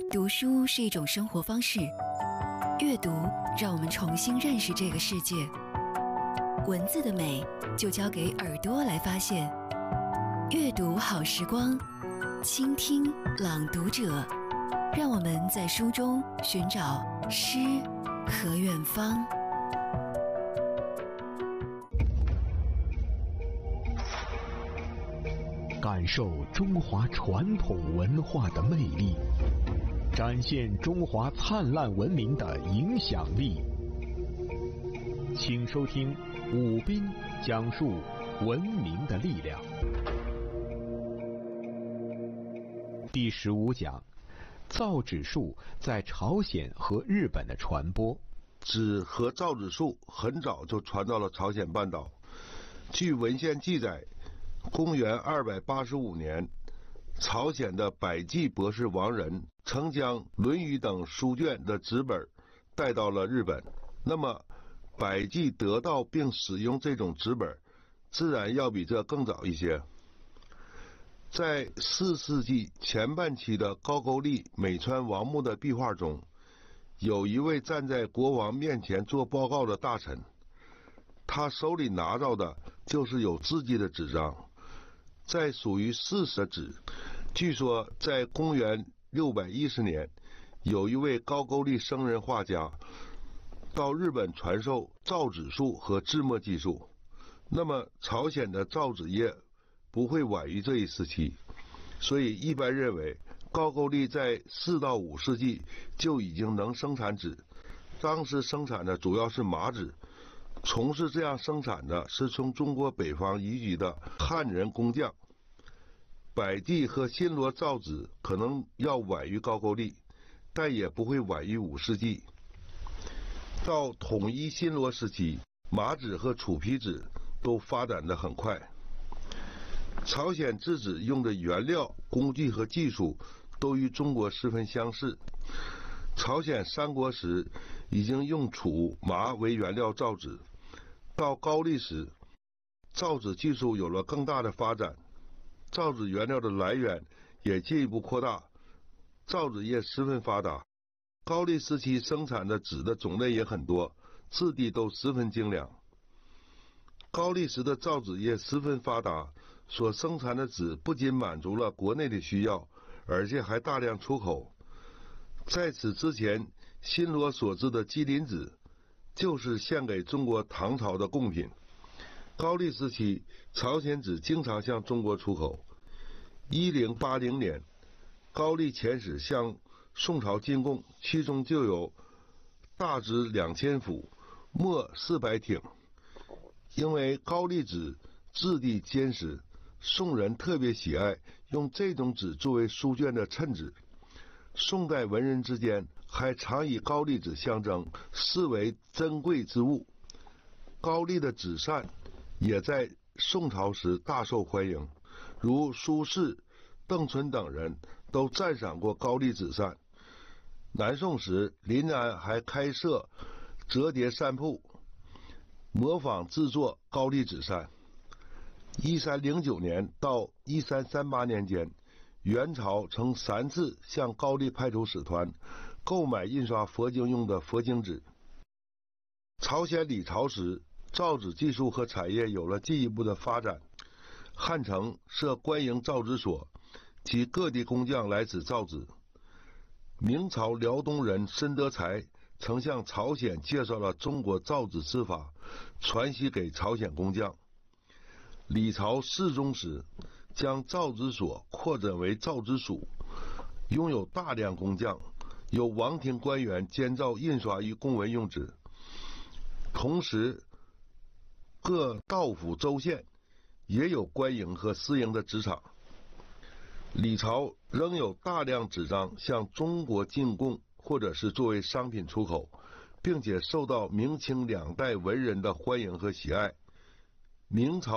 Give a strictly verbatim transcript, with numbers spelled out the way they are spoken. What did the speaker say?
读书是一种生活方式，阅读让我们重新认识这个世界。文字的美就交给耳朵来发现。阅读好时光，倾听朗读者，让我们在书中寻找诗和远方。 感受中华传统文化的魅力，展现中华灿烂文明的影响力。请收听武斌讲述文明的力量。第十五讲：造纸术在朝鲜和日本的传播。 纸和造纸术很早就传到了朝鲜半岛。据文献记载，公元二百八十五年，朝鲜的百济博士王仁曾将《论语》等书卷的纸本带到了日本。那么，百济得到并使用这种纸本，自然要比这更早一些。在四世纪前半期的高句丽美川王墓的壁画中，有一位站在国王面前做报告的大臣，他手里拿着的就是有字迹的纸张。在属于四世的纸，据说在公元六百一十年，有一位高句丽僧人画家到日本传授造纸术和制墨技术。那么朝鲜的造纸业不会晚于这一时期，所以一般认为高句丽在四到五世纪就已经能生产纸。当时生产的主要是麻纸，从事这样生产的是从中国北方移居的汉人工匠。百济和新罗造纸可能要晚于高句丽，但也不会晚于五世纪。到统一新罗时期，麻纸和楚皮纸都发展得很快。朝鲜制纸用的原料、工具和技术都与中国十分相似。朝鲜三国时已经用楚、麻为原料造纸，到高丽时，造纸技术有了更大的发展，造纸原料的来源也进一步扩大，造纸业十分发达。高丽时期生产的纸的种类也很多，质地都十分精良。高丽时的造纸业十分发达，所生产的纸不仅满足了国内的需要，而且还大量出口。在此之前，新罗所制的吉林纸就是献给中国唐朝的贡品。高丽时期，朝鲜纸经常向中国出口。一零八零年，高丽遣使向宋朝进贡，其中就有大纸两千幅，墨四百挺。因为高丽纸质地坚实，宋人特别喜爱用这种纸作为书卷的衬纸。宋代文人之间还常以高丽纸相争，视为珍贵之物。高丽的纸扇也在宋朝时大受欢迎，如苏轼、邓存等人都赞赏过高丽纸扇。南宋时，临安还开设折叠扇铺，模仿制作高丽纸扇。一三零九年到一三三八年间，元朝曾三次向高丽派出使团，购买印刷佛经用的佛经纸。朝鲜李朝时，造纸技术和产业有了进一步的发展。汉城设官营造纸所，其各地工匠来此造纸。明朝辽东人申德才曾向朝鲜介绍了中国造纸之法，传习给朝鲜工匠。李朝世宗时，将造纸所扩展为造纸署，拥有大量工匠，由王庭官员监造印刷与公文用纸。同时，各道府州县也有官营和私营的纸厂。李朝仍有大量纸张向中国进贡，或者是作为商品出口，并且受到明清两代文人的欢迎和喜爱。明朝